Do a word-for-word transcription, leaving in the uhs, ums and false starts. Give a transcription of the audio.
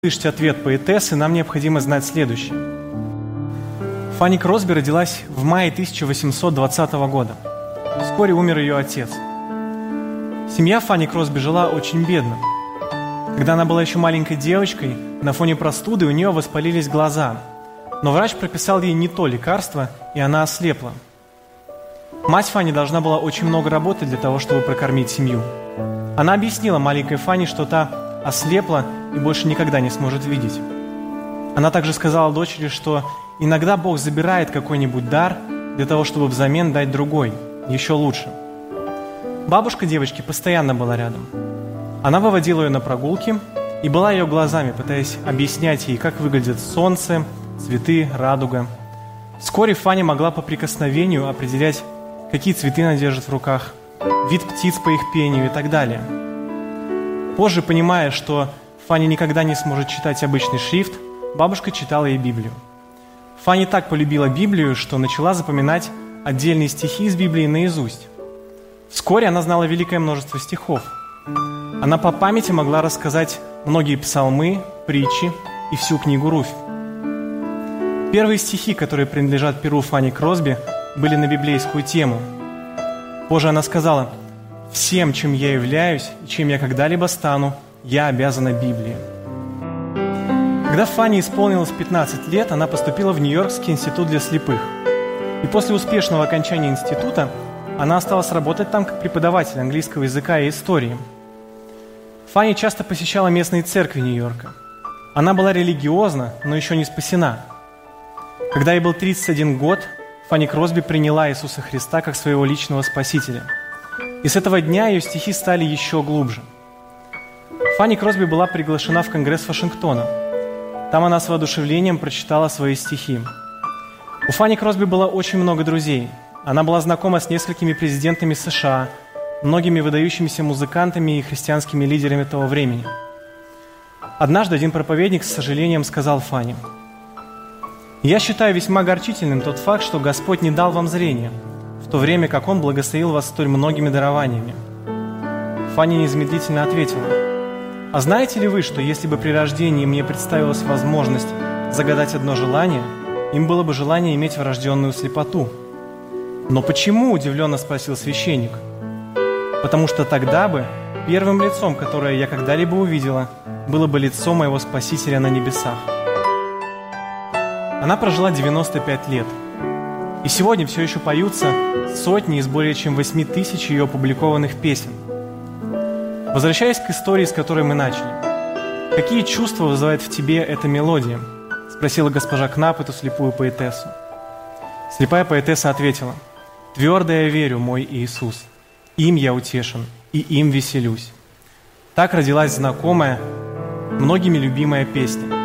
Слышите ответ поэтессы, нам необходимо знать следующее. Фанни Кросби родилась в мае тысяча восемьсот двадцатого года. Вскоре умер ее отец. Семья Фанни Кросби жила очень бедно. Когда она была еще маленькой девочкой, на фоне простуды у нее воспалились глаза. Но врач прописал ей не то лекарство, и она ослепла. Мать Фанни должна была очень много работать для того, чтобы прокормить семью. Она объяснила маленькой Фанни, что та ослепла и больше никогда не сможет видеть. Она также сказала дочери, что иногда Бог забирает какой-нибудь дар для того, чтобы взамен дать другой, еще лучше. Бабушка девочки постоянно была рядом. Она выводила ее на прогулки и была ее глазами, пытаясь объяснять ей, как выглядит солнце, цветы, радуга. Вскоре Фанни могла по прикосновению определять, какие цветы она держит в руках, вид птиц по их пению и так далее. Позже, понимая, что Фанни никогда не сможет читать обычный шрифт, бабушка читала ей Библию. Фанни так полюбила Библию, что начала запоминать отдельные стихи из Библии наизусть. Вскоре она знала великое множество стихов. Она по памяти могла рассказать многие псалмы, притчи и всю книгу Руфь. Первые стихи, которые принадлежат перу Фанни Кросби, были на библейскую тему. Позже она сказала: «Всем, чем я являюсь и чем я когда-либо стану, я обязана Библии». Когда Фанни исполнилось пятнадцать лет, она поступила в Нью-Йоркский институт для слепых. И после успешного окончания института она осталась работать там как преподаватель английского языка и истории. Фанни часто посещала местные церкви Нью-Йорка. Она была религиозна, но еще не спасена. Когда ей был тридцать один год, Фанни Кросби приняла Иисуса Христа как своего личного спасителя. И с этого дня ее стихи стали еще глубже. Фанни Кросби была приглашена в Конгресс Вашингтона. Там она с воодушевлением прочитала свои стихи. У Фанни Кросби было очень много друзей. Она была знакома с несколькими президентами США, многими выдающимися музыкантами и христианскими лидерами того времени. Однажды один проповедник с сожалением сказал Фанни: «Я считаю весьма огорчительным тот факт, что Господь не дал вам зрения, в то время как Он благословил вас столь многими дарованиями». Фанни незамедлительно ответила: «А знаете ли вы, что если бы при рождении мне представилась возможность загадать одно желание, им было бы желание иметь врожденную слепоту?» «Но почему?» – удивленно спросил священник. «Потому что тогда бы первым лицом, которое я когда-либо увидела, было бы лицо моего Спасителя на небесах». Она прожила девяносто пять лет. И сегодня все еще поются сотни из более чем восьми тысяч ее опубликованных песен. Возвращаясь к истории, с которой мы начали. «Какие чувства вызывает в тебе эта мелодия?» – спросила госпожа Кнап эту слепую поэтессу. Слепая поэтесса ответила: «Твердо я верю, мой Иисус, им я утешен и им веселюсь». Так родилась знакомая, многими любимая песня.